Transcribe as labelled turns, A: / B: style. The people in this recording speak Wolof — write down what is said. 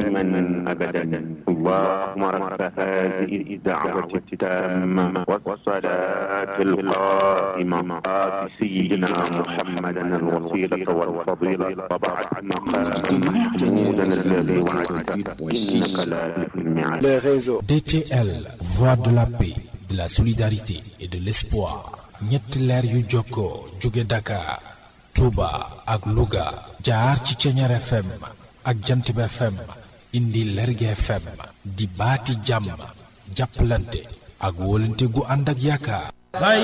A: دائما أبدا اللهم رب هذه الدعوة التامة والصلاة القائمة آت سيدنا محمدا الوسيلة والفضيلة وبعث مقاما محمودا الذي وعدته إنك لا تخلف الميعاد.
B: DTL, voix de la paix, de la solidarité et de l'espoir. ñetti leer yu jokkoo jóge Dakar, Touba ak Louga jaar ci Ceñeer FM ak Jantib FM indi Lergui FM di baati jàmm jàppalante ak wóolante gu ànd ak yaakaar.